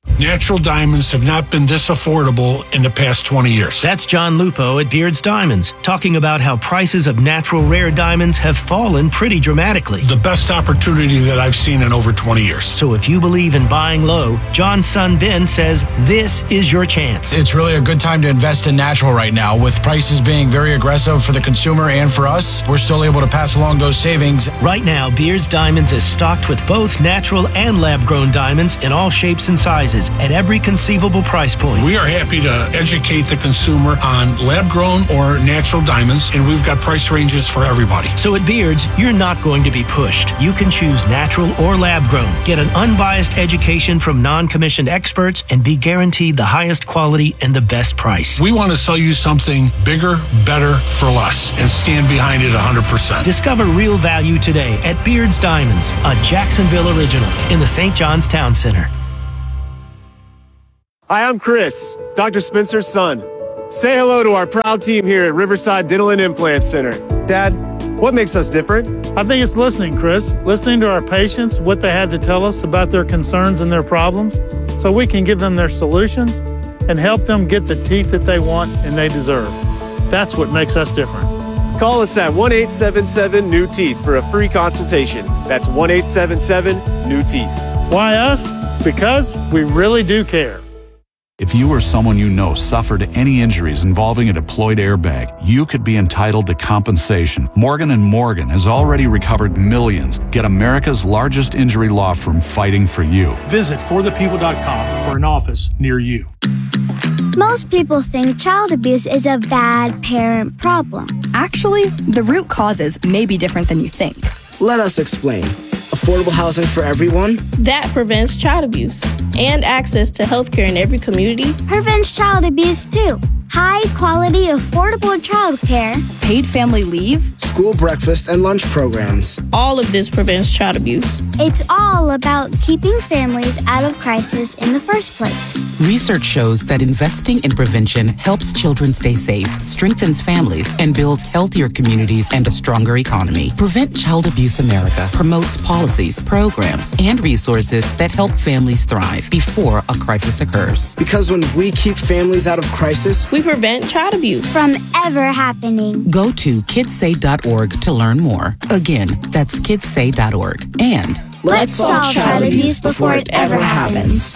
Natural diamonds have not been this affordable in the past twenty years. That's John Lupo at Beards Diamonds, talking about how prices of natural rare diamonds have fallen pretty dramatically. The best opportunity that I've seen in over twenty years. So if you believe in buying low, John's son Ben says this is your chance. It's really a good time to invest in natural right now. With prices being very aggressive for the consumer and for us, we're still able to pass along those savings. Right now, Beards Diamonds is stocked with both natural and lab-grown diamonds in all shapes and sizes at every conceivable price point. We are happy to educate the consumer on lab-grown or natural diamonds, and we've got price ranges for everybody. So at Beards, you're not going to be pushed. You can choose natural or lab-grown. Get an unbiased education from non-commissioned experts and be guaranteed the highest quality and the best price. We want to sell you something bigger, better, for less, and stand behind it one hundred percent. Discover real value today at Beards Diamonds, a Jacksonville original in the Saint John's Town Center. Hi, I'm Chris, Doctor Spencer's son. Say hello to our proud team here at Riverside Dental and Implant Center. Dad, what makes us different? I think it's listening, Chris. Listening to our patients, what they had to tell us about their concerns and their problems, so we can give them their solutions and help them get the teeth that they want and they deserve. That's what makes us different. Call us at one eight seven seven, N E W Teeth for a free consultation. That's one eight seven seven, N E W Teeth. Why us? Because we really do care. If you or someone you know suffered any injuries involving a deployed airbag, you could be entitled to compensation. Morgan and Morgan has already recovered millions. Get America's largest injury law firm fighting for you. Visit for the people dot com for an office near you. Most people think child abuse is a bad parent problem. Actually, the root causes may be different than you think. Let us explain. Affordable housing for everyone? That prevents child abuse. And access to health care in every community. Prevents child abuse too. High quality, affordable child care. Paid family leave. School breakfast and lunch programs. All of this prevents child abuse. It's all about keeping families out of crisis in the first place. Research shows that investing in prevention helps children stay safe, strengthens families, and builds healthier communities and a stronger economy. Prevent Child Abuse America promotes policies, programs, and resources that help families thrive before a crisis occurs. Because when we keep families out of crisis, we prevent child abuse from ever happening. Go to kids say dot org to learn more. Again, that's kids say dot org. And let's solve child abuse before it ever happens.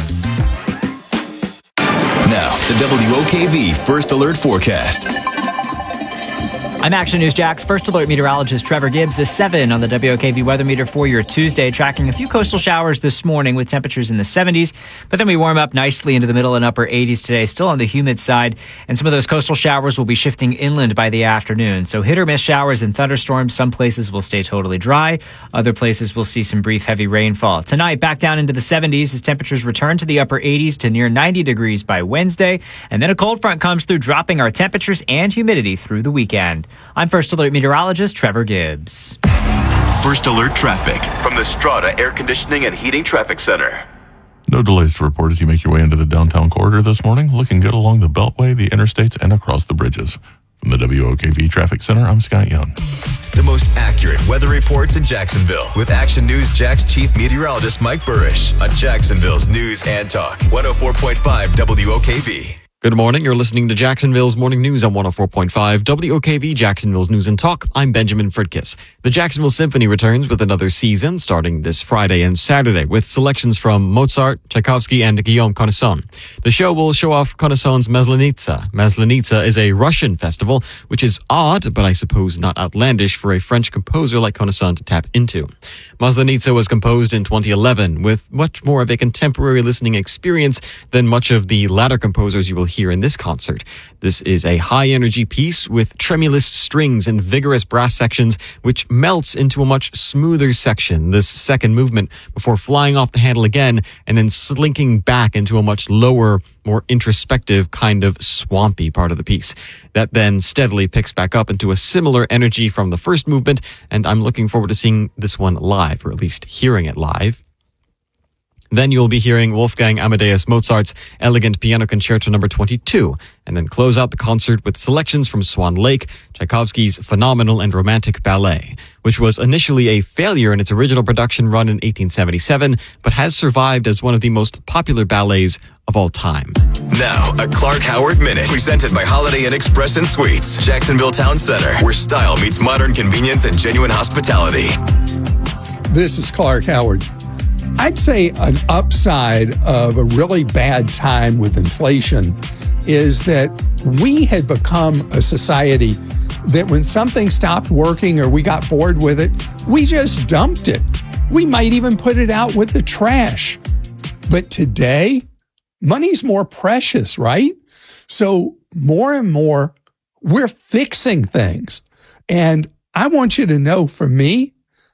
Now, the W O K V First Alert Forecast. I'm Action News Jack's First Alert meteorologist Trevor Gibbs. This seven on the W O K V weather meter for your Tuesday, tracking a few coastal showers this morning with temperatures in the seventies. But then we warm up nicely into the middle and upper eighties today, still on the humid side. And some of those coastal showers will be shifting inland by the afternoon. So hit or miss showers and thunderstorms. Some places will stay totally dry. Other places will see some brief heavy rainfall. Tonight, back down into the seventies as temperatures return to the upper eighties to near ninety degrees by Wednesday. And then a cold front comes through, dropping our temperatures and humidity through the weekend. I'm First Alert meteorologist Trevor Gibbs. First Alert traffic from the Strata Air Conditioning and Heating Traffic Center. No delays to report as you make your way into the downtown corridor this morning. Looking good along the Beltway, the interstates, and across the bridges. From the W O K V Traffic Center, I'm Scott Young. The most accurate weather reports in Jacksonville with Action News Jack's chief meteorologist Mike Burrish on Jacksonville's News and Talk. one oh four point five W O K V. Good morning. You're listening to Jacksonville's Morning News on one oh four point five W O K V, Jacksonville's News and Talk. I'm Benjamin Fridkiss. The Jacksonville Symphony returns with another season starting this Friday and Saturday with selections from Mozart, Tchaikovsky, and Guillaume Connaisson. The show will show off Connaisson's Maslenitsa. Maslenitsa is a Russian festival, which is odd, but I suppose not outlandish for a French composer like Connaisson to tap into. Maslenitsa was composed in twenty eleven with much more of a contemporary listening experience than much of the latter composers you will hear in this concert. This is a high-energy piece with tremulous strings and vigorous brass sections, which melts into a much smoother section, this second movement, before flying off the handle again and then slinking back into a much lower, more introspective, kind of swampy part of the piece. That then steadily picks back up into a similar energy from the first movement, and I'm looking forward to seeing this one live, or at least hearing it live. Then you'll be hearing Wolfgang Amadeus Mozart's Elegant Piano Concerto number twenty-two, and then close out the concert with selections from Swan Lake, Tchaikovsky's phenomenal and romantic ballet, which was initially a failure in its original production run in eighteen seventy-seven, but has survived as one of the most popular ballets of all time. Now, a Clark Howard Minute, presented by Holiday Inn Express and Suites, Jacksonville Town Center, where style meets modern convenience and genuine hospitality. This is Clark Howard. I'd say an upside of a really bad time with inflation is that we had become a society that when something stopped working or we got bored with it, we just dumped it. We might even put it out with the trash. But today, money's more precious, right? So more and more, we're fixing things. And I want you to know, for me,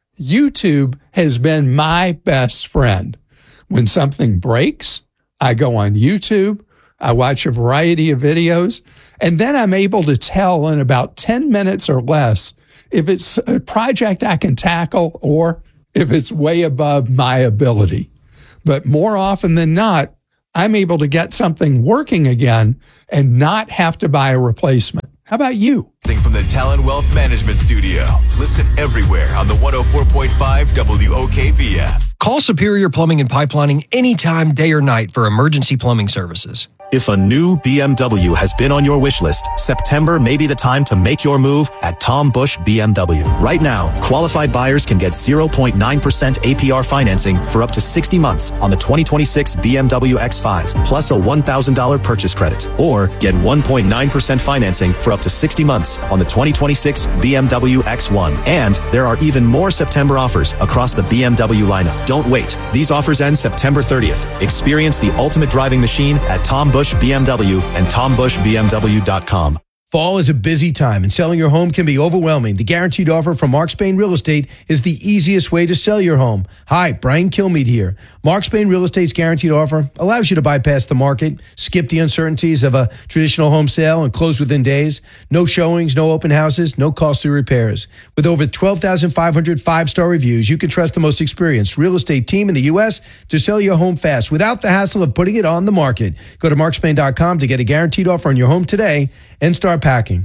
YouTube has been my best friend. When something breaks, I go on YouTube, I watch a variety of videos, and then I'm able to tell in about ten minutes or less if it's a project I can tackle or if it's way above my ability. But more often than not, I'm able to get something working again and not have to buy a replacement. How about you? From the Talon Wealth Management Studio. Listen everywhere on the one oh four point five W O K V app. Call Superior Plumbing and Pipelining anytime, day or night, for emergency plumbing services. If a new B M W has been on your wish list, September may be the time to make your move at Tom Bush B M W. Right now, qualified buyers can get zero point nine percent A P R financing for up to sixty months on the twenty twenty-six B M W X five, plus a one thousand dollars purchase credit. Or get one point nine percent financing for up to sixty months on the twenty twenty-six B M W X one. And there are even more September offers across the B M W lineup. Don't wait. These offers end September thirtieth. Experience the ultimate driving machine at Tom Bush B M W and tom bush b m w dot com. Fall is a busy time and selling your home can be overwhelming. The guaranteed offer from Mark Spain Real Estate is the easiest way to sell your home. Hi, Brian Kilmeade here. Mark Spain Real Estate's guaranteed offer allows you to bypass the market, skip the uncertainties of a traditional home sale, and close within days. No showings, no open houses, no costly repairs. With over twelve thousand five hundred five-star reviews, you can trust the most experienced real estate team in the U S to sell your home fast without the hassle of putting it on the market. Go to mark spain dot com to get a guaranteed offer on your home today and start packing.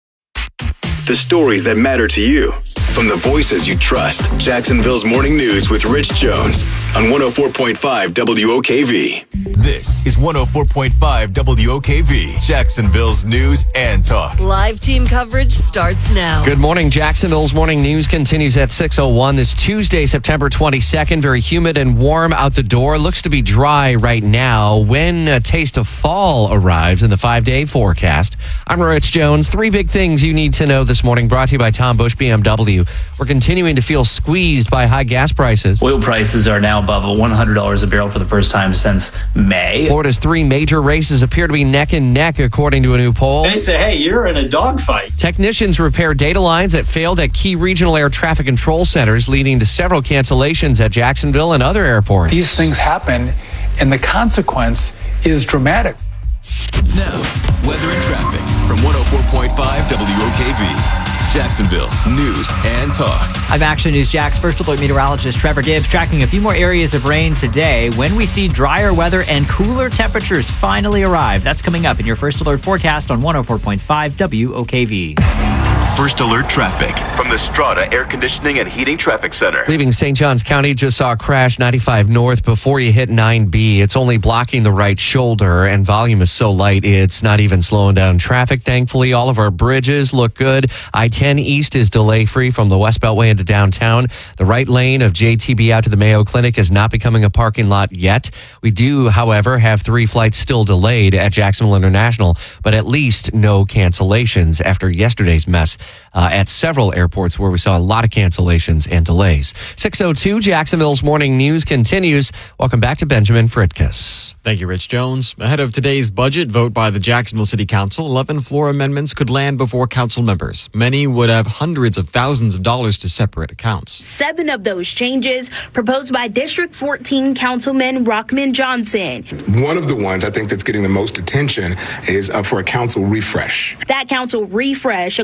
The stories that matter to you. From the voices you trust, Jacksonville's Morning News with Rich Jones on one oh four point five W O K V. This is one oh four point five W O K V, Jacksonville's News and Talk. Live team coverage starts now. Good morning. Jacksonville's Morning News continues at six oh one this Tuesday, September twenty-second. Very humid and warm out the door. Looks to be dry right now when a taste of fall arrives in the five-day forecast. I'm Rich Jones. Three big things you need to know this morning, brought to you by Tom Bush B M W. We're continuing to feel squeezed by high gas prices. Oil prices are now above one hundred dollars a barrel for the first time since May. Florida's three major races appear to be neck and neck, according to a new poll. They say, hey, you're in a dogfight. Technicians repair data lines that failed at key regional air traffic control centers, leading to several cancellations at Jacksonville and other airports. These things happen, and the consequence is dramatic. Now, weather and traffic from one oh four point five W O K V. Jacksonville's News and Talk. I'm Action News Jack's First Alert meteorologist Trevor Gibbs, tracking a few more areas of rain today when we see drier weather and cooler temperatures finally arrive. That's coming up in your First Alert forecast on one oh four point five W O K V. First Alert traffic from the Strata Air Conditioning and Heating Traffic Center. Leaving Saint Johns County, just saw a crash ninety-five north before you hit nine B. It's only blocking the right shoulder, and volume is so light it's not even slowing down traffic. Thankfully, all of our bridges look good. I ten East is delay-free from the West Beltway into downtown. The right lane of J T B out to the Mayo Clinic is not becoming a parking lot yet. We do, however, have three flights still delayed at Jacksonville International, but at least no cancellations after yesterday's mess Uh, at several airports where we saw a lot of cancellations and delays. six oh two, Jacksonville's Morning News continues. Welcome back to Benjamin Fritkiss. Thank you, Rich Jones. Ahead of today's budget vote by the Jacksonville City Council, eleven floor amendments could land before council members. Many would have hundreds of thousands of dollars to separate accounts. Seven of those changes proposed by District fourteen Councilman Rockman Johnson. One of the ones I think that's getting the most attention is uh, for a council refresh. That council refresh, according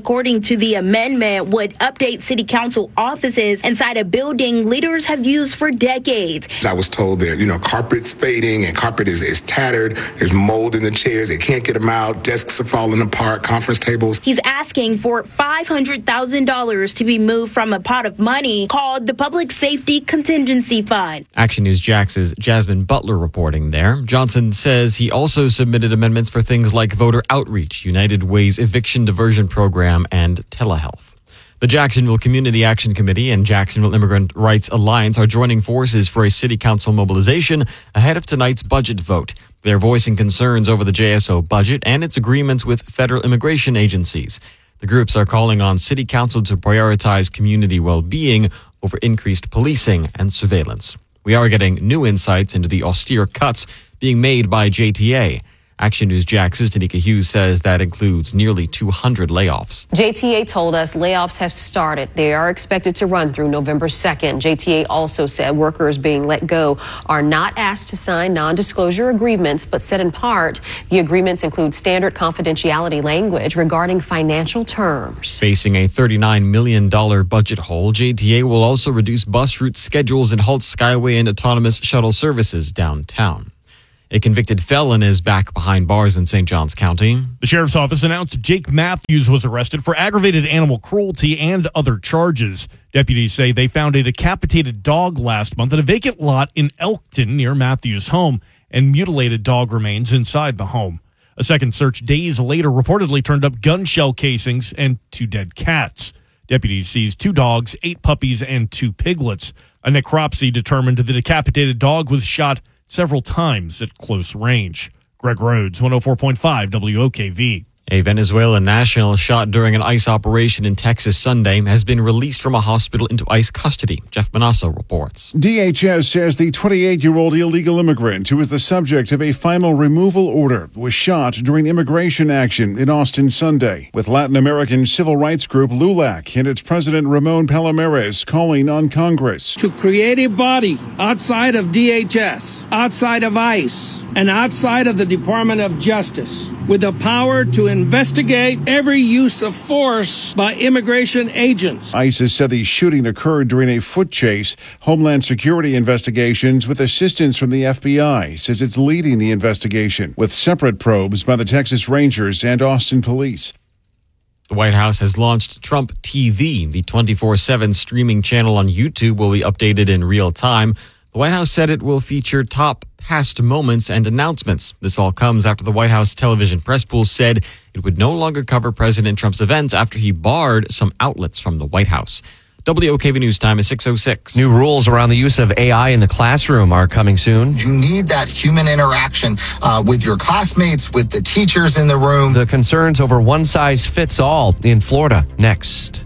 to the amendment would update city council offices inside a building leaders have used for decades. I was told that, you know, carpet's fading and carpet is, is tattered. There's mold in the chairs. They can't get them out. Desks are falling apart, conference tables. He's asking for five hundred thousand dollars to be moved from a pot of money called the Public Safety Contingency Fund. Action News Jax's Jasmine Butler reporting there. Johnson says he also submitted amendments for things like voter outreach, United Way's eviction diversion program, and telehealth. The Jacksonville Community Action Committee and Jacksonville Immigrant Rights Alliance are joining forces for a city council mobilization ahead of tonight's budget vote. They're voicing concerns over the J S O budget and its agreements with federal immigration agencies. The groups are calling on city council to prioritize community well-being over increased policing and surveillance. We are getting new insights into the austere cuts being made by J T A. Action News Jax's Tanika Hughes says that includes nearly two hundred layoffs. J T A told us layoffs have started. They are expected to run through November second. J T A also said workers being let go are not asked to sign non-disclosure agreements, but said in part the agreements include standard confidentiality language regarding financial terms. Facing a thirty-nine million dollars budget hole, J T A will also reduce bus route schedules and halt Skyway and autonomous shuttle services downtown. A convicted felon is back behind bars in Saint Johns County. The sheriff's office announced Jake Matthews was arrested for aggravated animal cruelty and other charges. Deputies say they found a decapitated dog last month at a vacant lot in Elkton near Matthews' home and mutilated dog remains inside the home. A second search days later reportedly turned up gun shell casings and two dead cats. Deputies seized two dogs, eight puppies, and two piglets. A necropsy determined the decapitated dog was shot several times at close range. Greg Rhodes, one oh four point five W O K V. A Venezuelan national shot during an ICE operation in Texas Sunday has been released from a hospital into ICE custody. Jeff Manasso reports. D H S says the twenty-eight-year-old illegal immigrant who was the subject of a final removal order was shot during immigration action in Austin Sunday, with Latin American civil rights group LULAC and its president Ramon Palomares calling on Congress to create a body outside of D H S, outside of ICE, and outside of the Department of Justice, with the power to investigate every use of force by immigration agents. ICE has said the shooting occurred during a foot chase. Homeland Security investigations with assistance from the F B I says it's leading the investigation with separate probes by the Texas Rangers and Austin Police. The White House has launched Trump T V. The twenty-four seven streaming channel on YouTube will be updated in real time. The White House said it will feature top past moments and announcements. This all comes after the White House television press pool said it would no longer cover President Trump's events after he barred some outlets from the White House. W O K V News time is six oh six. New rules around the use of A I in the classroom are coming soon. You need that human interaction uh, with your classmates, with the teachers in the room. The concerns over one size fits all in Florida. Next.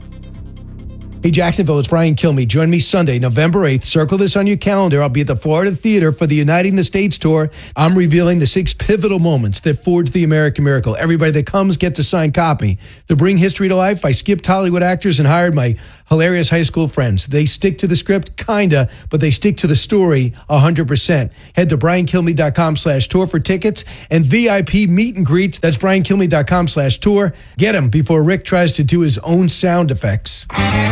Hey, Jacksonville, it's Brian Kilmeade. Join me Sunday, November eighth. Circle this on your calendar. I'll be at the Florida Theater for the Uniting the States tour. I'm revealing the six pivotal moments that forged the American miracle. Everybody that comes gets a signed copy. To bring history to life, I skipped Hollywood actors and hired my hilarious high school friends. They stick to the script, kinda, but they stick to the story one hundred percent. Head to briankilmeade.com slash tour for tickets and V I P meet and greets. That's briankilmeade.com slash tour. Get them before Rick tries to do his own sound effects.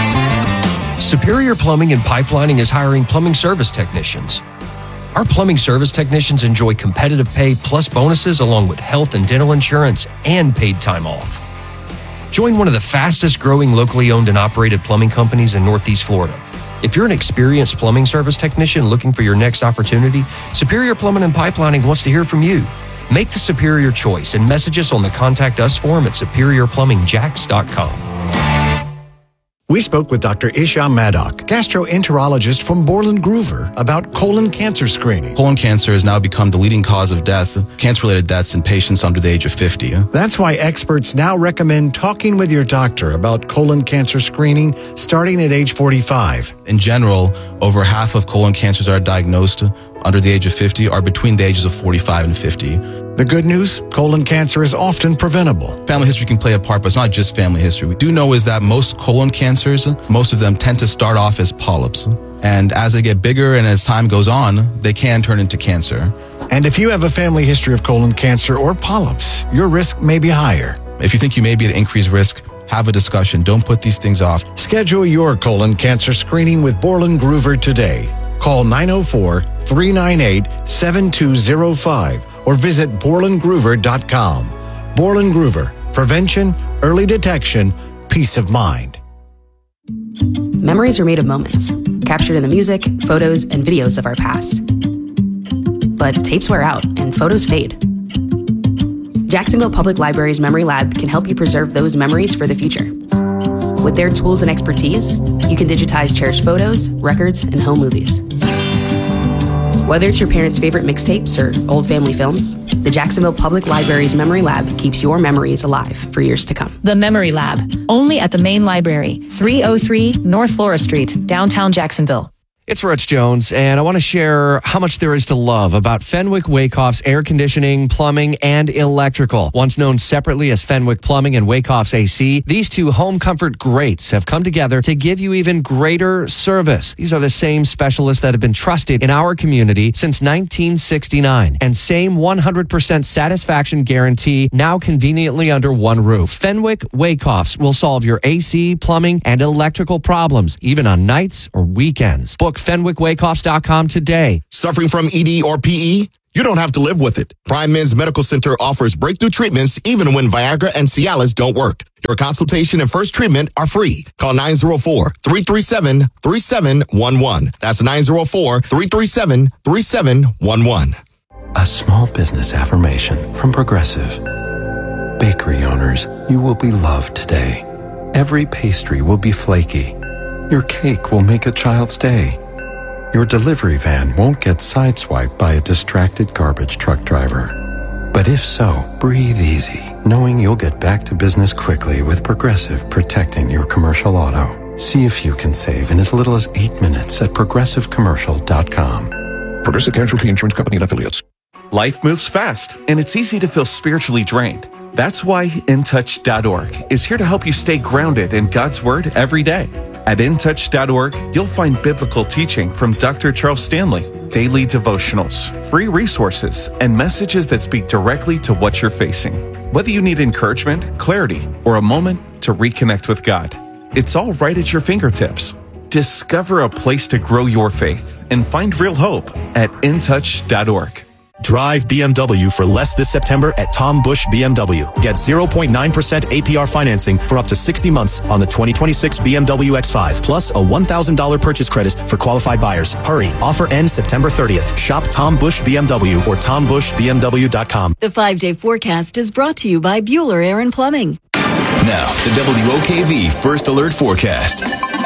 Superior Plumbing and Pipelining is hiring plumbing service technicians. Our plumbing service technicians enjoy competitive pay plus bonuses along with health and dental insurance and paid time off. Join one of the fastest growing locally owned and operated plumbing companies in Northeast Florida. If you're an experienced plumbing service technician looking for your next opportunity, Superior Plumbing and Pipelining wants to hear from you. Make the superior choice and message us on the Contact Us form at superior plumbing jacks dot com. We spoke with Doctor Isham Maddock, gastroenterologist from Borland Groover, about colon cancer screening. Colon cancer has now become the leading cause of death, cancer-related deaths in patients under the age of fifty. That's why experts now recommend talking with your doctor about colon cancer screening starting at age forty-five. In general, over half of colon cancers that are diagnosed under the age of fifty are between the ages of forty-five and fifty. The good news, colon cancer is often preventable. Family history can play a part, but it's not just family history. We do know is that most colon cancers, most of them tend to start off as polyps. And as they get bigger and as time goes on, they can turn into cancer. And if you have a family history of colon cancer or polyps, your risk may be higher. If you think you may be at increased risk, Have a discussion. Don't put these things off. Schedule your colon cancer screening with Borland Groover today. Call nine oh four, three nine eight, seven two oh five or visit borland groover dot com. Borland Groover. Prevention, early detection, peace of mind. Memories are made of moments, captured in the music, photos, and videos of our past. But tapes wear out and photos fade. Jacksonville Public Library's Memory Lab can help you preserve those memories for the future. With their tools and expertise, you can digitize cherished photos, records, and home movies. Whether it's your parents' favorite mixtapes or old family films, the Jacksonville Public Library's Memory Lab keeps your memories alive for years to come. The Memory Lab, only at the main library, three oh three North Flora Street, downtown Jacksonville. It's Rich Jones, and I want to share how much there is to love about Fenwick Wakehoff's air conditioning, plumbing, and electrical. Once known separately as Fenwick Plumbing and Wakehoff's A C, these two home comfort greats have come together to give you even greater service. These are the same specialists that have been trusted in our community since nineteen sixty-nine. And same one hundred percent satisfaction guarantee, now conveniently under one roof. Fenwick Wakehoffs will solve your A C, plumbing, and electrical problems, even on nights or weekends. Book Fenwick Wakehoffs dot com today. Suffering from E D or P E? You don't have to live with it. Prime Men's Medical Center offers breakthrough treatments even when Viagra and Cialis don't work. Your consultation and first treatment are free. Call nine oh four, three three seven, three seven one one. That's nine oh four, three three seven, three seven one one. A small business affirmation from Progressive. Bakery owners, you will be loved today. Every pastry will be flaky. Your cake will make a child's day. Your delivery van won't get sideswiped by a distracted garbage truck driver. But if so, breathe easy, knowing you'll get back to business quickly with Progressive protecting your commercial auto. See if you can save in as little as eight minutes at progressive commercial dot com. Progressive Casualty Insurance Company and Affiliates. Life moves fast, and it's easy to feel spiritually drained. That's why in touch dot org is here to help you stay grounded in God's Word every day. At in touch dot org, you'll find biblical teaching from Doctor Charles Stanley, daily devotionals, free resources, and messages that speak directly to what you're facing. Whether you need encouragement, clarity, or a moment to reconnect with God, it's all right at your fingertips. Discover a place to grow your faith and find real hope at in touch dot org. Drive B M W for less this September at Tom Bush B M W. Get zero point nine percent A P R financing for up to sixty months on the twenty twenty-six B M W X five, plus a one thousand dollars purchase credit for qualified buyers. Hurry, offer ends September thirtieth. Shop Tom Bush B M W or tom bush b m w dot com. The five-day forecast is brought to you by Bueller Air and Plumbing. Now, the W O K V First Alert Forecast.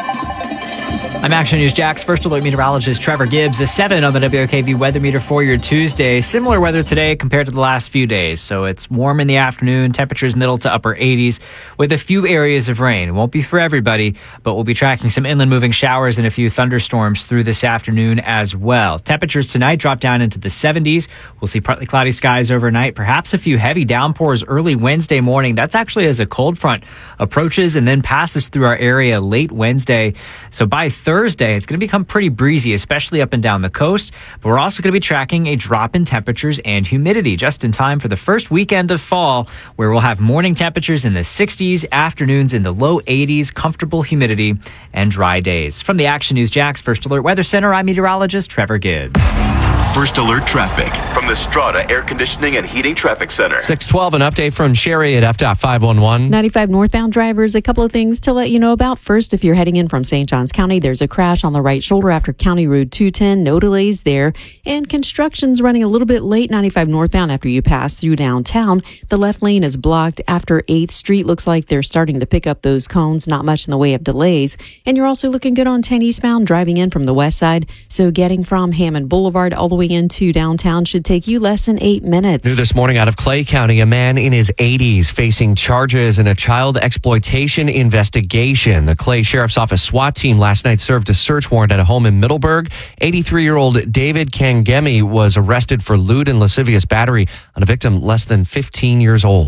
I'm Action News Jax First Alert meteorologist Trevor Gibbs. A seven on the W O K V weather meter for your Tuesday. Similar weather today compared to the last few days. So it's warm in the afternoon, temperatures middle to upper eighties with a few areas of rain. It won't be for everybody, but we'll be tracking some inland moving showers and a few thunderstorms through this afternoon as well. Temperatures tonight drop down into the seventies. We'll see partly cloudy skies overnight, perhaps a few heavy downpours early Wednesday morning. That's actually as a cold front approaches and then passes through our area late Wednesday. So by Thursday, Thursday, it's going to become pretty breezy, especially up and down the coast. But we're also going to be tracking a drop in temperatures and humidity just in time for the first weekend of fall, where we'll have morning temperatures in the sixties, afternoons in the low eighties, comfortable humidity, and dry days. From the Action News Jax First Alert Weather Center, I'm meteorologist Trevor Gibbs. First Alert Traffic from the Strata Air Conditioning and Heating Traffic Center. six twelve, an update from Sherry at F five one one. ninety-five northbound drivers, a couple of things to let you know about. First, if you're heading in from Saint Johns County, there's a crash on the right shoulder after County Road two ten. No delays there. And construction's running a little bit late, ninety-five northbound after you pass through downtown. The left lane is blocked after eighth Street. Looks like they're starting to pick up those cones. Not much in the way of delays. And you're also looking good on ten eastbound, driving in from the west side. So getting from Hammond Boulevard all the way into downtown should take you less than eight minutes. New this morning out of Clay County, a man in his eighties facing charges in a child exploitation investigation. The Clay Sheriff's Office SWAT team last night served a search warrant at a home in Middleburg. eighty-three-year-old David Kangemi was arrested for lewd and lascivious battery on a victim less than fifteen years old.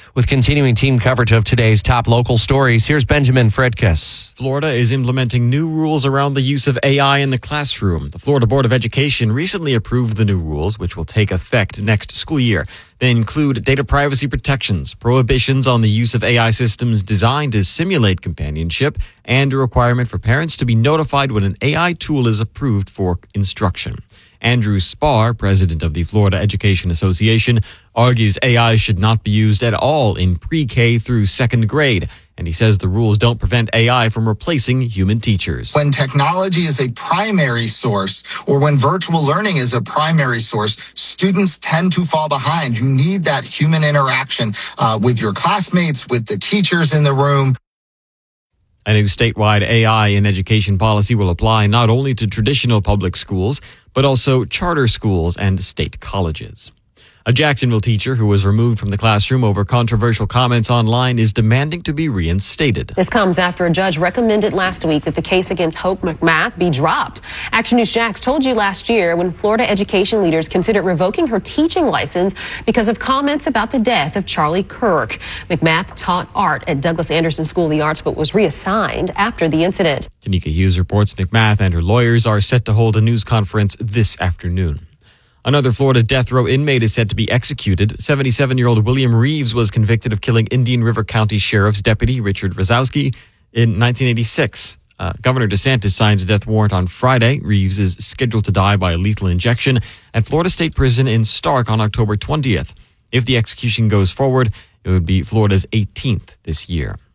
With continuing team coverage of today's top local stories, here's Benjamin Fredkis. Florida is implementing new rules around the use of A I in the classroom. The Florida Board of Education recently approved the new rules, which will take effect next school year. They include data privacy protections, prohibitions on the use of A I systems designed to simulate companionship, and a requirement for parents to be notified when an A I tool is approved for instruction. Andrew Spar, president of the Florida Education Association, argues A I should not be used at all in pre-K through second grade. And he says the rules don't prevent A I from replacing human teachers. When technology is a primary source, or when virtual learning is a primary source, students tend to fall behind. You need that human interaction uh, with your classmates, with the teachers in the room. A new statewide A I in education policy will apply not only to traditional public schools, but also charter schools and state colleges. A Jacksonville teacher who was removed from the classroom over controversial comments online is demanding to be reinstated. This comes after a judge recommended last week that the case against Hope McMath be dropped. Action News Jax told you last year when Florida education leaders considered revoking her teaching license because of comments about the death of Charlie Kirk. McMath taught art at Douglas Anderson School of the Arts but was reassigned after the incident. Tanika Hughes reports McMath and her lawyers are set to hold a news conference this afternoon. Another Florida death row inmate is set to be executed. seventy-seven-year-old William Reeves was convicted of killing Indian River County Sheriff's Deputy Richard Rosowski in nineteen eighty-six. Uh, Governor DeSantis signed a death warrant on Friday. Reeves is scheduled to die by a lethal injection at Florida State Prison in Stark on October twentieth. If the execution goes forward, it would be Florida's eighteenth this year.